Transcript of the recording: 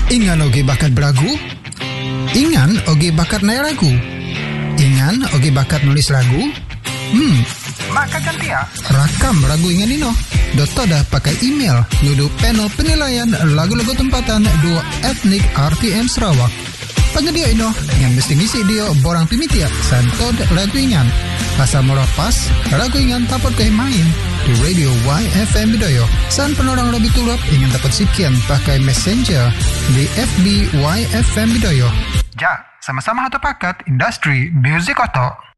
Ingan oge bakat beragu? Ingan oge bakat naik lagu? Ingan oge bakat nulis lagu? Maka ganti ya. Rakam lagu ingan ino. Dota dah pakai email nudu panel penilaian lagu-lagu tempatan 2 etnik RTM Sarawak. Penyedia ino yang mesti ngisi dia borang pimitia santod lagu ingan. Pasal merapas lagu ingan dapat kau main di Radio YFM Bidayuh. San penorang lebih tulap ingin dapat sekian pakai messenger di FB YFM Bidayuh. Ja, sama-sama hatu pakat industri music oto.